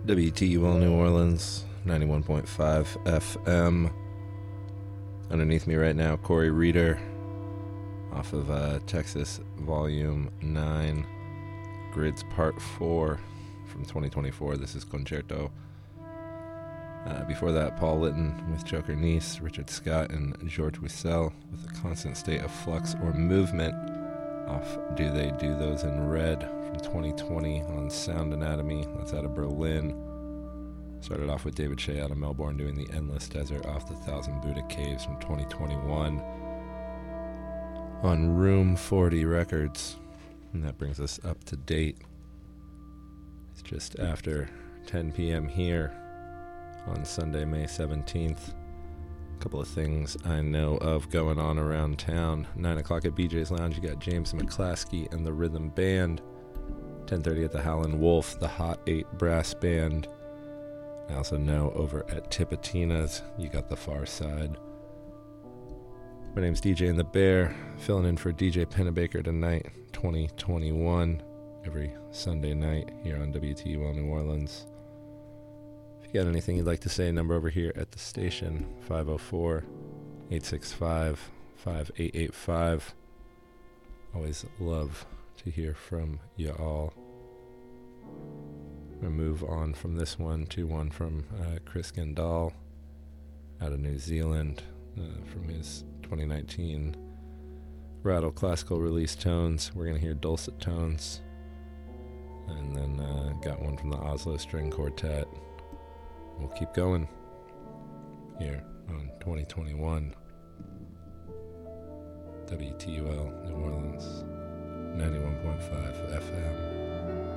WTUL New Orleans, 91.5 FM. Underneath me right now, Corey Reeder, off of Texas Volume 9, Grids Part 4 from 2024. This is Concerto. Before that, Paul Litton with Joker Nice, Richard Scott, and George Wissel with A Constant State of Flux or Movement off Do They Do Those in Red from 2020 on Sound Anatomy. That's out of Berlin. Started off with David Shea out of Melbourne doing The Endless Desert off the Thousand Buddha Caves from 2021 on Room 40 Records. And that brings us up to date. It's just after 10 p.m. here on Sunday, May 17th. A couple of things I know of going on around town. 9 o'clock at BJ's Lounge, you got James McClaskey and the Rhythm Band. 10:30 at the Howlin' Wolf, the Hot 8 Brass Band. I also know over at Tipitina's, you got the Far Side. My name's DJ and the Bear, filling in for DJ Pennebaker tonight, 2021, every Sunday night here on WTUL New Orleans. If you got anything you'd like to say, number over here at the station, 504-865-5885. Always love to hear from you all. We'll move on from this one to one from Chris Gendall out of New Zealand from his 2019 Rattle Classical release Tones. We're going to hear Dulcet Tones. And then got one from the Oslo String Quartet. We'll keep going here on 2021 WTUL New Orleans 91.5 FM.